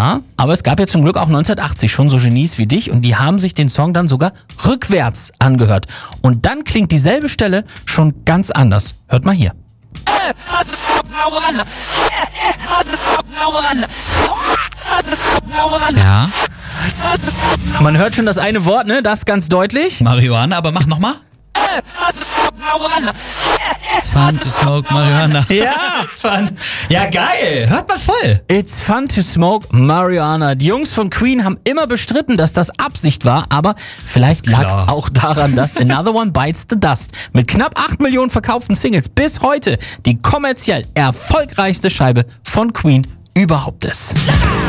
Ja, aber es gab ja zum Glück auch 1980 schon so Genies wie dich und die haben sich den Song dann sogar rückwärts angehört. Und dann klingt dieselbe Stelle schon ganz anders. Hört mal hier. Ja, Man hört schon das eine Wort, ne? Das ganz deutlich. Marihuana, aber mach nochmal. It's fun to smoke Marihuana. Ja. Ja, geil. Hört mal voll. It's fun to smoke marijuana. Die Jungs von Queen haben immer bestritten, dass das Absicht war, aber vielleicht Ist lag es klar. auch daran, dass Another One Bites the Dust mit knapp 8 Millionen verkauften Singles bis heute die kommerziell erfolgreichste Scheibe von Queen überhaupt ist.